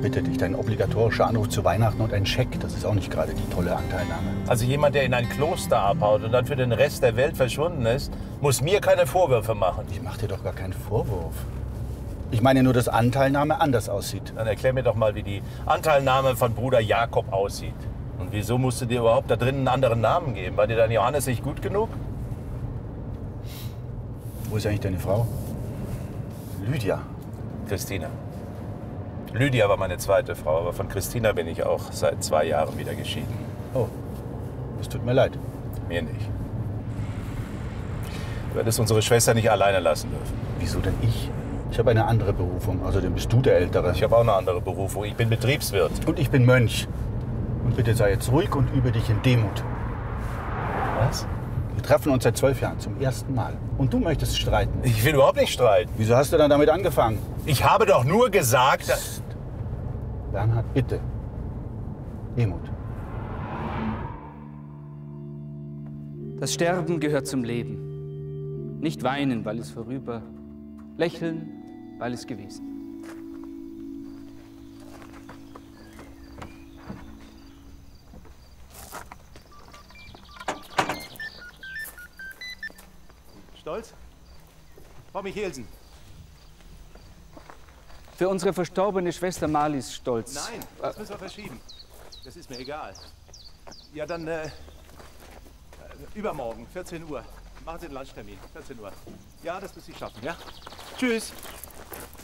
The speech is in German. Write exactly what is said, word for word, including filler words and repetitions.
bitte dich, dein obligatorischer Anruf zu Weihnachten und ein Scheck, das ist auch nicht gerade die tolle Anteilnahme. Also jemand, der in ein Kloster abhaut und dann für den Rest der Welt verschwunden ist, muss mir keine Vorwürfe machen. Ich mache dir doch gar keinen Vorwurf. Ich meine nur, dass Anteilnahme anders aussieht. Dann erklär mir doch mal, wie die Anteilnahme von Bruder Jakob aussieht. Und wieso musst du dir überhaupt da drin einen anderen Namen geben? War dir dein Johannes nicht gut genug? Wo ist eigentlich deine Frau? Lydia. Christina. Lydia war meine zweite Frau, aber von Christina bin ich auch seit zwei Jahren wieder geschieden. Oh, es tut mir leid. Mir nicht. Du hättest unsere Schwester nicht alleine lassen dürfen. Wieso denn ich? Ich habe eine andere Berufung. Außerdem bist du der Ältere. Ich habe auch eine andere Berufung. Ich bin Betriebswirt. Und ich bin Mönch. Und bitte sei jetzt ruhig und übe dich in Demut. Was? Wir treffen uns seit zwölf Jahren zum ersten Mal. Und du möchtest streiten. Ich will überhaupt nicht streiten. Wieso hast du dann damit angefangen? Ich habe doch nur gesagt... Psst. Bernhard, bitte. Demut. Das Sterben gehört zum Leben. Nicht weinen, weil es vorüber, lächeln, weil es gewesen. Stolz? Frau Michelsen. Für unsere verstorbene Schwester Marlies Stolz. Nein, das müssen wir verschieben. Das ist mir egal. Ja, dann äh, übermorgen, vierzehn Uhr. Machen Sie den Lunchtermin, vierzehn Uhr. Ja, das müssen Sie schaffen, ja? Tschüss.